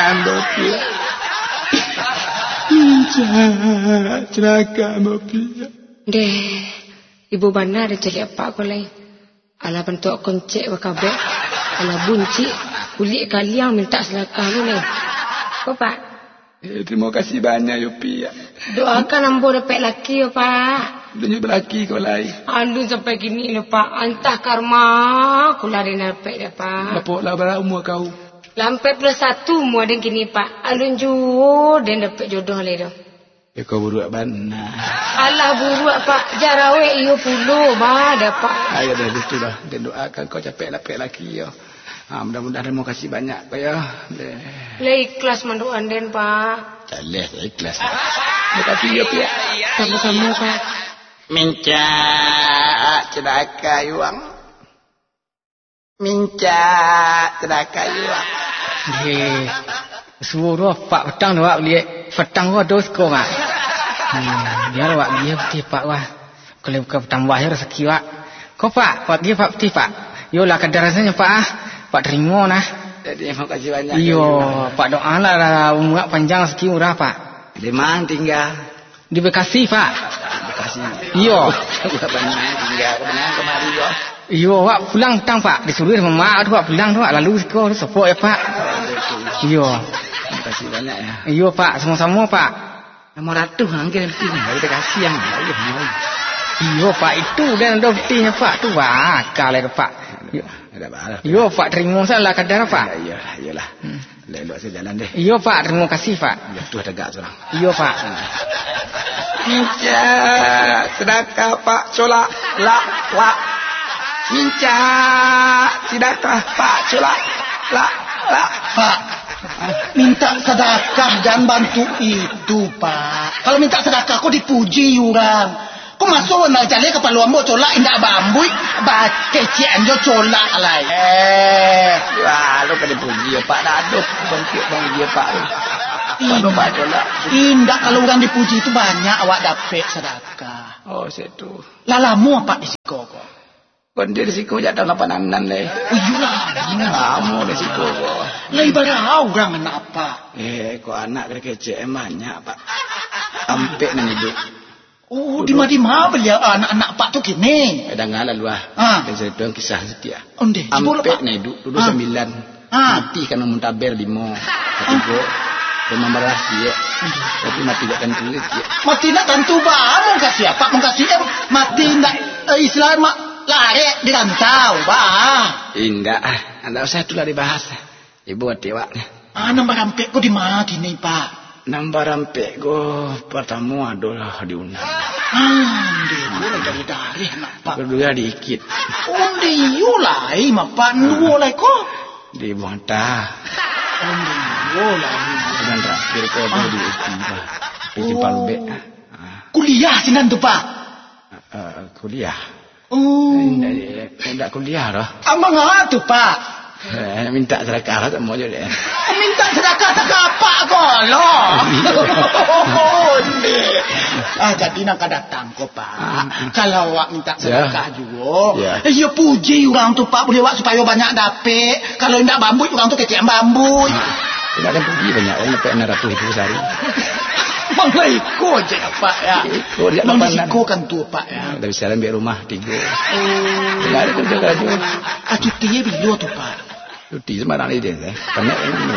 mopi. Minca celaka mopi. Deh, ibu benar ada cari apa kau lain. Ala bentuk koncek wakabe. Ala bunci kulit kaliang minta selakah lu ni. Kau pak? Terima kasih banyak Yopi. Doakan ambo dapat laki ya pak. Dunia berlaki kau lain. Aduh sampai gini lah pak. Antah karma aku lari dapat dah pak. Berapa berapa umur kau? Lampai plus 1 umur dan kini pak. Alun juo dan dapat jodoh le dah. Ya kau buruk benar. Alah buruk pak. Jarawe iyo puluh bah dapat. Ayo dah itu dah. Dan doakan kau capai dapat laki ya. Mudah-mudahan terima kasih banyak kau ya. Le ikhlas manduan den pak. Caleh saya ikhlas. Terima kasih ya Pia. Sama-sama pak. Minca cedaka yuang. Minca cedaka yuang. Suruh pak petang dah lihat petang gua dos kau mak. Dia awak dia peti pak wah. Kalau bukan petang wah rezeki wak. Kau pak dia pak peti pak. Yolah kadar rasanya pak ah. Pak terima nah. Jadi terima kasih banyak. Iyo pak doa lah umur panjang rezeki murah pak. Di mana tinggal? Di Bekasi pak. Bekasi. Iyo. Bukan banyak tinggal benar kemari yo. Iyo wak pulang petang pak. Disuruh sama mak tu wak pulang tu wak lalu sekolah support ya pak. Iyo. Terima kasih banyak ya. Iyo pak sama-sama pak. Nama ratu angin mesti ni. Kita kasih yang mau. Iyo pak itu kan ada buktinya pak tu wak kalau pak. Ada balas. Iyo pak terima salah kadar pak. Iyalah. Lelok saya jalan deh. Iyo pak terima kasih pak. Ya tu ada gak seorang. Iyo pak. Minca sedekah pak solak la wa. Minca sedekah pak solak la Pak. Minta sedekah dan bantu itu pak. Kalau minta sedekah kau dipuji orang. Kau masuk nak jalan ke palu ambo colak indak bambui kecian jo colak lah. Wah, lu kan dipuji ya Pak Daduk bentuk bang dia Pak. Kalau Pak colak. Indak kalau orang dipuji itu banyak awak dapat sedekah. Oh, situ. Lalamu apa risiko kau? Kon dia risiko jatuh ngapananan le. Iyalah. Kamu risiko kau. Lai barang orang anak apa? Kau anak kecil banyak Pak. Ampek nan hidup. Oh, di mana beliau anak-anak pak tu kini? Ada ngalah luah. Dan cerita kisah setia. Onde, ampek na hidup dulu 9. Mati karena muntaber 5. Ketiga. Rumah merah dia. Tapi mati tak tentu dia. Mati nak tentu bah. Mungkin siapa? Mungkin siapa? Mati nak Islam lari di rantau bah. Indah. Anda usah itulah dibahas. Ibu hati wak. Nombor ampek kau di mana kini pak? Nampak rampek go pertama adalah diundang. Dia dari nak pak. Kedua dikit. Undi yulai mapan yulai ko. Di Bantah. Undi yulai. Dan terakhir ko di Utiba. Di Palbe. Kuliah sinan tu pak. Kuliah. Tidak kuliah dah. Amang tu pak. Minta sedekah lah tak mau je dia. Minta sedekah tak apa kolong. Jadi nak datang ko pak. Kalau awak minta sedekah juga. Ya puji orang tu pak boleh awak supaya banyak dapat. Kalau tidak bambu orang tu kecil bambu. Tidak ada puji banyak orang dapat 600 ribu sehari. Manglah ikut je pak ya. Ikut dia apa nak? Kan tu pak ya. Dari salam biar rumah 3. Tidak ada kerja kerja. Cuti bila tu pak? Cuti sembarang ni dia. Banyak